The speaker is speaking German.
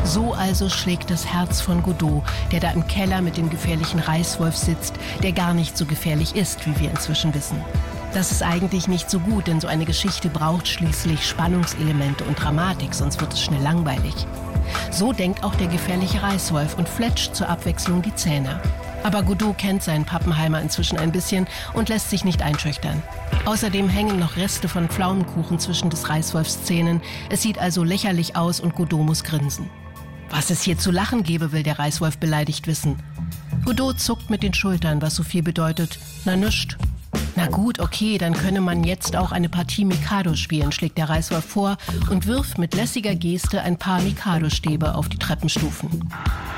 So also schlägt das Herz von Godot, der da im Keller mit dem gefährlichen Reißwolf sitzt, der gar nicht so gefährlich ist, wie wir inzwischen wissen. Das ist eigentlich nicht so gut, denn so eine Geschichte braucht schließlich Spannungselemente und Dramatik, sonst wird es schnell langweilig. So denkt auch der gefährliche Reißwolf und fletscht zur Abwechslung die Zähne. Aber Godot kennt seinen Pappenheimer inzwischen ein bisschen und lässt sich nicht einschüchtern. Außerdem hängen noch Reste von Pflaumenkuchen zwischen des Reißwolfs Zähnen. Es sieht also lächerlich aus und Godot muss grinsen. Was es hier zu lachen gebe, will der Reißwolf beleidigt wissen. Godot zuckt mit den Schultern, was so viel bedeutet, na nüscht. Na gut, okay, dann könne man jetzt auch eine Partie Mikado spielen, schlägt der Reißwolf vor und wirft mit lässiger Geste ein paar Mikado-Stäbe auf die Treppenstufen.